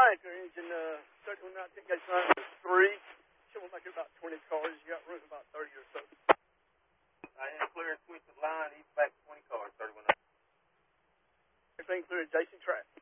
Anchor engine, 3119 gauge line is 3. Should we'll make it about 20 cars. You got room about 30 or so. I am clear and switch the line, east back 20 cars, 3119. Everything clear, JC Track.